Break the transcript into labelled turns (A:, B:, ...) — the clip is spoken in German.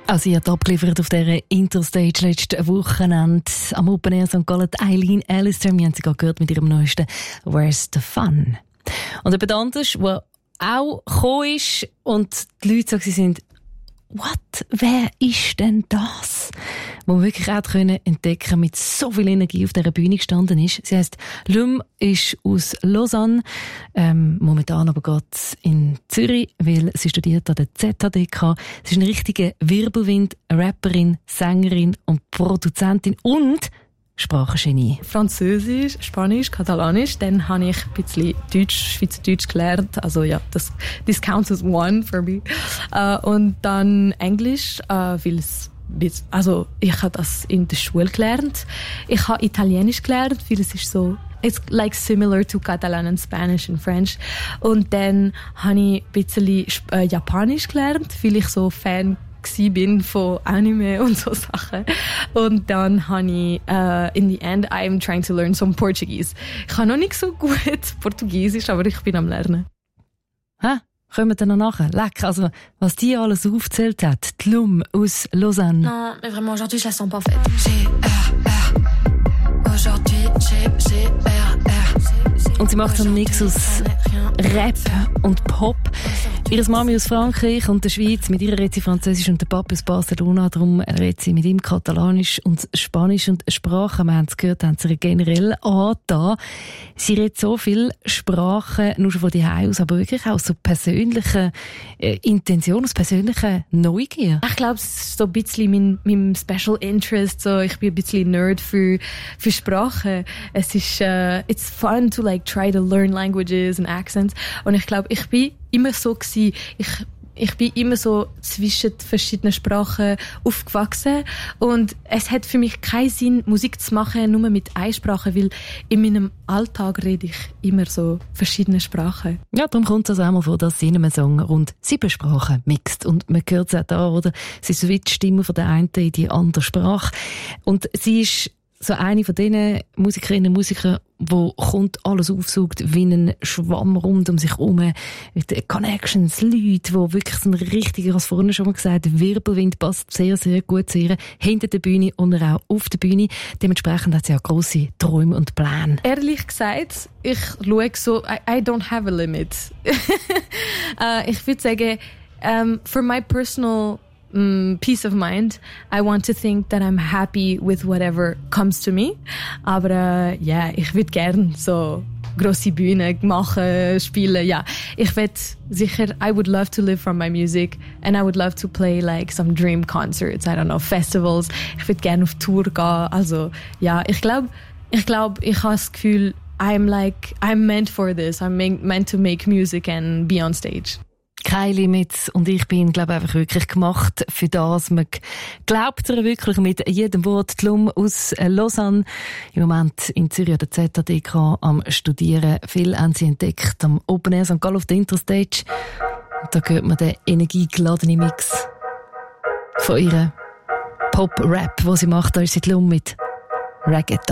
A: Also, ihr habt abgeliefert auf dieser Interstage letztes Wochenende am Open Air St. Gallen, Eileen Allister. Wir haben sie gerade gehört mit ihrem neuesten «Where's the Fun?». Und jemand anderes, der auch gekommen ist und die Leute so sind, «What? Wer ist denn das?» Wo wir wirklich auch entdecken mit so viel Energie auf dieser Bühne gestanden ist. Sie heisst Lum, ist aus Lausanne, momentan aber geht in Zürich, weil sie studiert an der ZHDK. Sie ist eine richtige Wirbelwind, Rapperin, Sängerin und Produzentin und Sprachengenie.
B: Französisch, Spanisch, Katalanisch, dann habe ich ein bisschen Deutsch, Schweizerdeutsch gelernt. Also ja, this counts as one for me. Und dann Englisch, weil also ich habe das in der Schule gelernt. Ich habe Italienisch gelernt, weil es ist so, it's like similar to Catalan and Spanish and French. Und dann habe ich ein bisschen Japanisch gelernt, weil ich so Fan bin von Anime und so Sachen. Und dann habe ich, in the end, I'm trying to learn some Portuguese. Ich kann noch nicht so gut Portugiesisch, aber ich bin am Lernen.
A: Hä? Kommen wir dann noch nachher? Lecker, also, was die alles aufgezählt hat. Die Lum aus Lausanne.
C: Non, mais vraiment, aujourd'hui, je la sens pas, en fait. G-R-R. Aujourd'hui, G-R-R.
A: Und sie macht einen Mix aus Rap und Pop. Ihre Mami aus Frankreich und der Schweiz, mit ihrer redet sie Französisch und der Papa aus Barcelona, darum redet sie mit ihm Katalanisch und Spanisch und Sprachen. Wir haben es gehört, haben sie generell angetan. Sie redet so viel Sprachen, nur schon von die aus, aber wirklich auch so persönliche Intention, aus persönlicher Neugier.
B: Ich glaube, es ist so ein bisschen mein Special Interest. So, ich bin ein bisschen Nerd für Sprachen. Es ist, it's fun to like try to learn languages and accents. Und ich glaube, ich bin immer so gewesen. Ich bin immer so zwischen verschiedenen Sprachen aufgewachsen. Und es hat für mich keinen Sinn, Musik zu machen, nur mit einer Sprache, weil in meinem Alltag rede ich immer so verschiedene Sprachen.
A: Ja, darum kommt es auch mal vor, dass sie in einem Song rund 7 Sprachen mixt. Und man hört es auch da, oder? Sie ist so wie die Stimme von der einen in die andere Sprache. Und sie ist so eine von diesen Musikerinnen und Musikern, die kommt, alles aufsaugt wie ein Schwamm rund um sich herum. Connections, Leute, die wirklich so ein richtiger, was vorhin schon mal gesagt, Wirbelwind passt sehr, sehr gut zu ihr. Hinter der Bühne und auch auf der Bühne. Dementsprechend hat sie auch grosse Träume und Pläne.
B: Ehrlich gesagt, ich schaue so, I don't have a limit. Ich würde sagen, for my personal peace of mind, I want to think that I'm happy with whatever comes to me. Aber ja, ich würde gern so grosse Bühne machen, spielen. Ja, ich würde sicher, I would love to live from my music and I would love to play like some dream concerts, I don't know, festivals. Ich würde gerne auf Tour gehen. Also ja, ich glaube, ich habe das Gefühl, I'm meant for this. I'm meant to make music and be on stage.
A: Kein Limits. Und ich bin, glaube ich, einfach wirklich gemacht für das. Man glaubt ihr wirklich mit jedem Wort. Die Lum aus Lausanne, im Moment in Zürich an der ZHDK am Studieren. Viel haben sie entdeckt am Open Air St. Gallen auf der Interstage. Und da hört man den energiegeladenen Mix von ihrer Pop-Rap, den sie macht. Da ist sie die Lum mit Reggaeton.